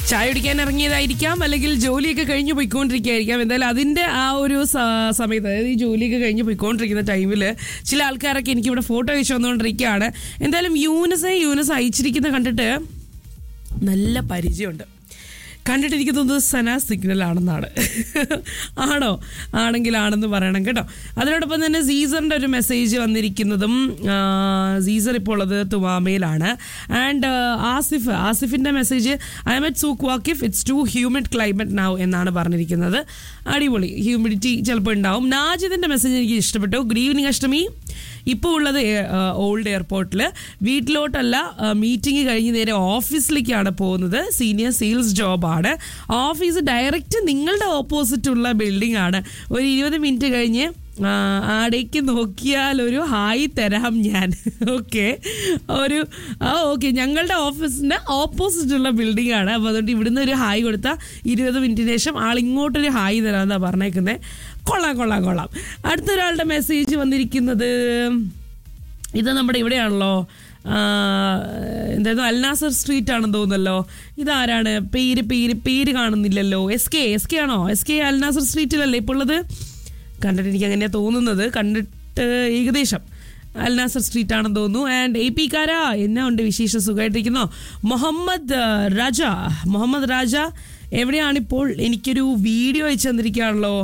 ചായ കുടിക്കാൻ ഇറങ്ങിയതായിരിക്കാം, അല്ലെങ്കിൽ ജോലിയൊക്കെ കഴിഞ്ഞ് പോയിക്കൊണ്ടിരിക്കുകയായിരിക്കാം. എന്തായാലും അതിൻ്റെ ആ ഒരു സമയത്ത്, അതായത് ഈ ജോലിയൊക്കെ കഴിഞ്ഞ് പോയിക്കൊണ്ടിരിക്കുന്ന ടൈമിൽ ചില ആൾക്കാരൊക്കെ എനിക്കിവിടെ ഫോട്ടോ അയച്ചു വന്നുകൊണ്ടിരിക്കുകയാണ്. എന്തായാലും യൂനസ് അയച്ചിരിക്കുന്ന കണ്ടിട്ട് നല്ല പരിചയമുണ്ട്. കണ്ടിട്ട് എനിക്ക് തോന്നുന്നത് സന സിഗ്നൽ ആണെന്നാണ്. ആണോ? ആണെന്ന് പറയണം കേട്ടോ. അതിനോടൊപ്പം തന്നെ സീസറിൻ്റെ ഒരു മെസ്സേജ് വന്നിരിക്കുന്നതും, സീസർ ഇപ്പോൾ ഉള്ളത് തുവാമയിലാണ്. And ആസിഫിൻ്റെ message, I M at souk വാക്കിഫ്, it's to humid climate now എന്നാണ് പറഞ്ഞിരിക്കുന്നത്. അടിപൊളി, ഹ്യൂമിഡിറ്റി ചിലപ്പോൾ ഉണ്ടാവും. നാജിദിൻ്റെ മെസ്സേജ് എനിക്ക് ഇഷ്ടപ്പെട്ടു. ഗുഡ് ഈവനിങ് അഷ്ടമി, ഇപ്പോൾ ഉള്ളത് ഓൾഡ് എയർപോർട്ടിൽ, വീട്ടിലോട്ടല്ല, മീറ്റിംഗ് കഴിഞ്ഞ് നേരെ ഓഫീസിലേക്കാണ് പോകുന്നത്. Senior sales ജോബാണ്. ഓഫീസ് ഡയറക്റ്റ് നിങ്ങളുടെ ഓപ്പോസിറ്റുള്ള ബിൽഡിംഗ് ആണ്. ഒരു 20 മിനിറ്റ് കഴിഞ്ഞ് ആടേക്ക് നോക്കിയാൽ ഒരു ഹായ് തരാം ഞാൻ. ഓക്കെ, ഓക്കെ, ഞങ്ങളുടെ ഓഫീസിൻ്റെ ഓപ്പോസിറ്റുള്ള ബിൽഡിംഗ് ആണ്. അപ്പോൾ അതുകൊണ്ട് ഇവിടുന്ന് ഒരു ഹായ് കൊടുത്താൽ 20 മിനിറ്റിന് ശേഷം ആളിങ്ങോട്ടൊരു ഹായ് തരാമെന്നാണ് പറഞ്ഞേക്കുന്നത്. കൊള്ളാം. അടുത്തൊരാളുടെ മെസ്സേജ് വന്നിരിക്കുന്നത്, ഇത് നമ്മുടെ ഇവിടെയാണല്ലോ, എന്തായിരുന്നു, അൽനാസർ സ്ട്രീറ്റ് ആണെന്ന് തോന്നുന്നല്ലോ. ഇതാരാണ്? പേര് കാണുന്നില്ലല്ലോ. എസ് കെ ആണോ? എസ് കെ അൽനാസർ സ്ട്രീറ്റിലല്ലേ ഇപ്പോൾ ഉള്ളത്? കണ്ടിട്ട് എനിക്ക് അങ്ങനെയാണ് തോന്നുന്നത്. കണ്ടിട്ട് ഏകദേശം അൽനാസർ സ്ട്രീറ്റ് ആണെന്ന് തോന്നുന്നു. ആൻഡ് എ പി കാര, എന്നാ ഉണ്ട് വിശേഷം? സുഖമായിട്ടിരിക്കുന്നോ? മുഹമ്മദ് രാജ എവിടെയാണിപ്പോൾ? എനിക്കൊരു വീഡിയോ അയച്ചു തന്നിരിക്കുകയാണല്ലോ.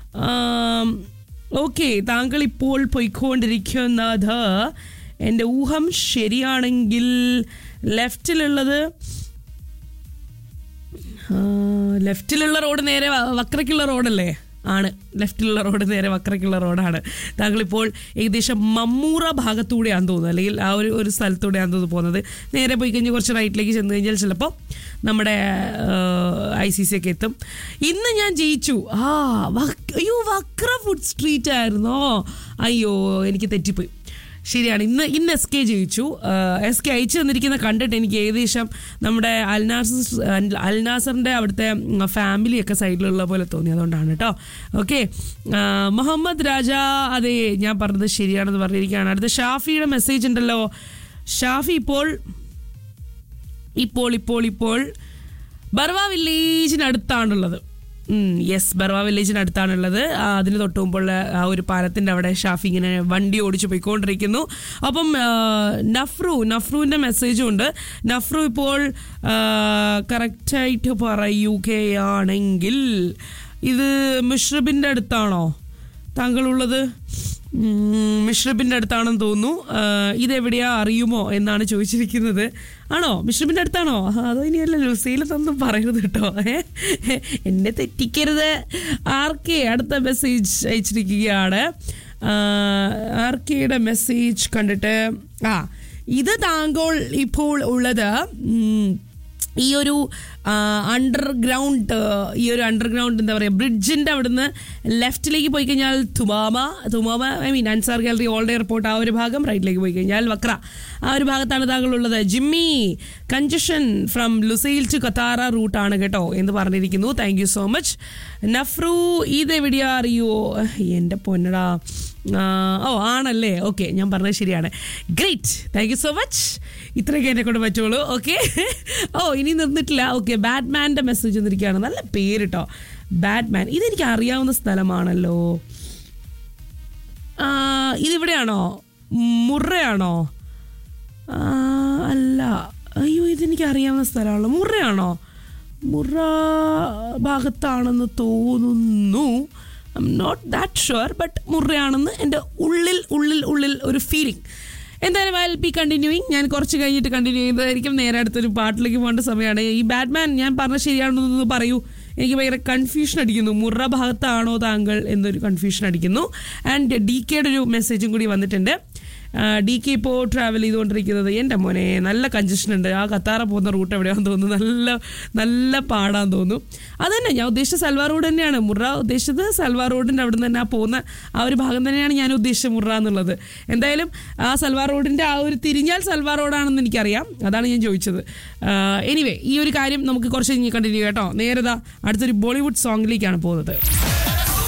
ഓക്കെ, താങ്കൾ ഇപ്പോൾ പോയിക്കൊണ്ടിരിക്കുന്നത്, എൻ്റെ ഊഹം ശരിയാണെങ്കിൽ ലെഫ്റ്റിലുള്ള റോഡ് നേരെ വക്രയ്ക്കുള്ള റോഡല്ലേ? ആണ്, ലെഫ്റ്റിലുള്ള റോഡ് നേരെ വക്രയ്ക്കുള്ള റോഡാണ്. താങ്കളിപ്പോൾ ഏകദേശം മമ്മൂറ ഭാഗത്തൂടെയാണെന്ന് തോന്നുന്നത്, അല്ലെങ്കിൽ ആ ഒരു സ്ഥലത്തൂടെയാണെന്ന് തോന്നുന്നു പോകുന്നത്. നേരെ പോയി കഴിഞ്ഞ് കുറച്ച് റൈറ്റിലേക്ക് ചെന്ന് കഴിഞ്ഞാൽ ചിലപ്പോൾ നമ്മുടെ ICC ഒക്കെ എത്തും. ഇന്ന് ഞാൻ ജയിച്ചു. അയ്യോ, വക്ര ഫുഡ് സ്ട്രീറ്റ് ആയിരുന്നോ? അയ്യോ, എനിക്ക് തെറ്റിപ്പോയി. ശരിയാണ്, ഇന്ന് എസ് കെ ജയിച്ചു. എസ് കെ അയച്ചു തന്നിരിക്കുന്ന കണ്ടിട്ട് എനിക്ക് ഏകദേശം നമ്മുടെ അൽനാസറിൻ്റെ അവിടുത്തെ ഫാമിലിയൊക്കെ സൈഡിലുള്ള പോലെ തോന്നി. അതുകൊണ്ടാണ് കേട്ടോ. ഓക്കെ, മുഹമ്മദ് രാജ, അതെ ഞാൻ പറഞ്ഞത് ശരിയാണെന്ന് പറഞ്ഞിരിക്കുകയാണ്. അടുത്ത ഷാഫിയുടെ മെസ്സേജ് ഉണ്ടല്ലോ. ഷാഫി ഇപ്പോൾ ബർവ വില്ലേജിനടുത്താണുള്ളത്. യെസ്, ബർവ വില്ലേജിനടുത്താണുള്ളത്. അതിന് തൊട്ട് മുമ്പുള്ള ആ ഒരു പാലത്തിൻ്റെ അവിടെ ഷാഫി ഇങ്ങനെ വണ്ടി ഓടിച്ച് പോയിക്കൊണ്ടിരിക്കുന്നു. അപ്പം നഫ്രുവിൻ്റെ മെസ്സേജും ഉണ്ട്. നഫ്രു ഇപ്പോൾ കറക്റ്റായിട്ട് പറയുകയാണെങ്കിൽ ഇത് മിഷ്റബിൻ്റെ അടുത്താണോ താങ്കളുള്ളത്? മിഷ്റബിൻ്റെ അടുത്താണെന്ന് തോന്നുന്നു. ഇതെവിടെയാ അറിയുമോ എന്നാണ് ചോദിച്ചിരിക്കുന്നത്. ആണോ? മിഷ്റബിൻ്റെ അടുത്താണോ? അതോ ഇനിയല്ല, ലുസയിലൊന്നും പറയരുത് കേട്ടോ, എന്നെ തെറ്റിക്കരുത്. അടുത്ത മെസ്സേജ് അയച്ചിരിക്കുകയാണ്. RKയുടെ മെസ്സേജ് കണ്ടിട്ട്, ഇത് താങ്കൾ ഇപ്പോൾ ഉള്ളത് ഈ ഒരു അണ്ടർഗ്രൗണ്ട് എന്താ പറയുക, ബ്രിഡ്ജിൻ്റെ അവിടുന്ന് ലെഫ്റ്റിലേക്ക് പോയി കഴിഞ്ഞാൽ Thumama Ansar gallery, old airport ആ ഒരു ഭാഗം, റൈറ്റിലേക്ക് പോയി കഴിഞ്ഞാൽ വക്ര, ആ ഒരു ഭാഗത്താണ് താങ്കളുള്ളത്. Jimmy, congestion from Lusail to Katara റൂട്ടാണ് കേട്ടോ എന്ന് പറഞ്ഞിരിക്കുന്നു. Thank you so much. നഫ്രു, ഇതെവിടെയാ അറിയോ? എൻ്റെ പൊന്നടാ, ആണല്ലേ? ഓക്കെ, ഞാൻ പറഞ്ഞത് ശരിയാണ്. Great, thank you so much. ഇത്രയൊക്കെ എന്നെ കൊണ്ട് പറ്റുള്ളൂ. ഓക്കെ, ഇനി നിർന്നിട്ടില്ല. ഓക്കെ, ബാറ്റ്മാൻ്റെ മെസ്സേജ് വന്നിരിക്കുകയാണ്. നല്ല പേര് കേട്ടോ, ബാറ്റ്മാൻ. ഇതെനിക്ക് അറിയാവുന്ന സ്ഥലമാണല്ലോ. ഇതിവിടെയാണോ? മുറയാണോ? അല്ല, അയ്യോ, ഇതെനിക്ക് അറിയാവുന്ന സ്ഥലമാണല്ലോ. മുറയാണോ? മുറ ഭാഗത്താണെന്ന് തോന്നുന്നു. I am not that sure, but മുറയാണെന്ന് എൻ്റെ ഉള്ളിൽ ഒരു ഫീലിംഗ്. എന്തായാലും ഐ വിൽ ബി കണ്ടിന്യൂയിങ്. ഞാൻ കുറച്ച് കഴിഞ്ഞിട്ട് കണ്ടിന്യൂ ചെയ്യുന്നതായിരിക്കും. നേരെ അടുത്തൊരു പാട്ടിലേക്ക് പോകേണ്ട സമയമാണ്. ഈ ബാറ്റ്മാൻ ഞാൻ പറഞ്ഞ ശരിയാണെന്നൊന്ന് പറയൂ. എനിക്ക് ഭയങ്കര കൺഫ്യൂഷൻ അടിക്കുന്നു. മുറ ഭാഗത്താണോ താങ്കൾ എന്നൊരു കൺഫ്യൂഷൻ അടിക്കുന്നു. ആൻഡ് DKയുടെ ഒരു മെസ്സേജും കൂടി വന്നിട്ടുണ്ട്. DK ഇപ്പോൾ ട്രാവൽ ചെയ്തുകൊണ്ടിരിക്കുന്നത്, എൻ്റെ മോനെ നല്ല കൺജഷൻ ഉണ്ട്. ആ കത്താറ പോകുന്ന റൂട്ട് എവിടെയാണെന്ന് തോന്നുന്നു. നല്ല പാടാന്ന് തോന്നുന്നു. അത് തന്നെ ഞാൻ ഉദ്ദേശിച്ച സൽവാർ റോഡ് തന്നെയാണ്. മുറ ഉദ്ദേശിച്ചത് സൽവാർ റോഡിൻ്റെ അവിടെ നിന്ന് തന്നെ പോകുന്ന ആ ഒരു ഭാഗം തന്നെയാണ് ഞാൻ ഉദ്ദേശിച്ച മുറ എന്നുള്ളത്. എന്തായാലും ആ സൽവാർ റോഡിൻ്റെ ആ ഒരു തിരിഞ്ഞാൽ സൽവാർ റോഡാണെന്ന് എനിക്കറിയാം. അതാണ് ഞാൻ ചോദിച്ചത്. എനിവേ, ഈ ഒരു കാര്യം നമുക്ക് കുറച്ച് കഴിഞ്ഞ് കണ്ടിന്യൂ കേട്ടോ. നേരതാ അടുത്തൊരു ബോളിവുഡ് സോങ്ങിലേക്കാണ് പോകുന്നത്.